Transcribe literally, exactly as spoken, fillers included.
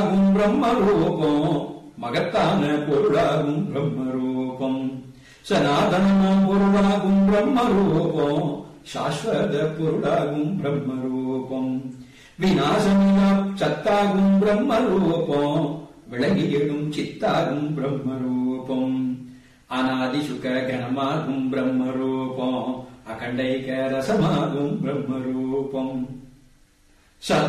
பிரம்மரூபம் மகத்தான பொருளாகும் பிரம்மரூபம் சனாதனமாம் பொருளாகும் பிரம்மரூபம் சாஸ்வத பொருளாகும் பிரம்மரூபம் விநாசமில்லா சத்தாகும் பிரம்மரூபம் விளங்கியிடும் சித்தாகும் பிரம்மரூபம் அநாதி சுக கணமாகும் பிரம்மரூபம் அகண்டைக ரசமாகும் பிரம்மரூபம்